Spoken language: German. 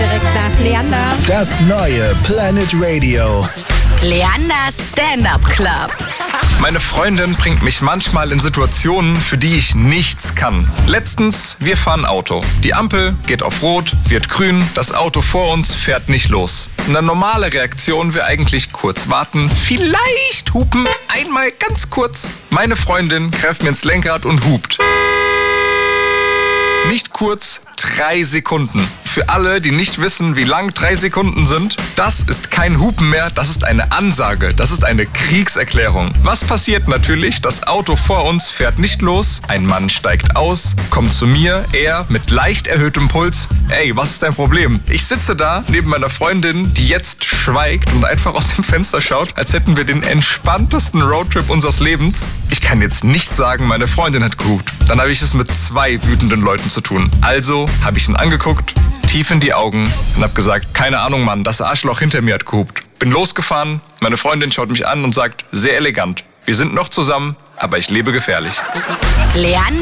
direkt nach Leander. Das neue Planet Radio. Leanders Stand-Up Club. Meine Freundin bringt mich manchmal in Situationen, für die ich nichts kann. Letztens, wir fahren Auto. Die Ampel geht auf Rot, wird grün, das Auto vor uns fährt nicht los. Eine normale Reaktion wäre eigentlich kurz warten, vielleicht hupen, einmal ganz kurz. Meine Freundin greift mir ins Lenkrad und hupt. Nicht kurz, 3 Sekunden. Für alle, die nicht wissen, wie lang 3 Sekunden sind, das ist kein Hupen mehr, das ist eine Ansage, das ist eine Kriegserklärung. Was passiert natürlich? Das Auto vor uns fährt nicht los, ein Mann steigt aus, kommt zu mir, er mit leicht erhöhtem Puls. Ey, was ist dein Problem? Ich sitze da neben meiner Freundin, die jetzt schweigt und einfach aus dem Fenster schaut, als hätten wir den entspanntesten Roadtrip unseres Lebens. Ich kann jetzt nicht sagen, meine Freundin hat gehupt. Dann habe ich es mit 2 wütenden Leuten zu tun. Also habe ich ihn angeguckt, tief in die Augen und habe gesagt, keine Ahnung, Mann, das Arschloch hinter mir hat gehupt. Bin losgefahren, meine Freundin schaut mich an und sagt, sehr elegant, wir sind noch zusammen, aber ich lebe gefährlich. Leander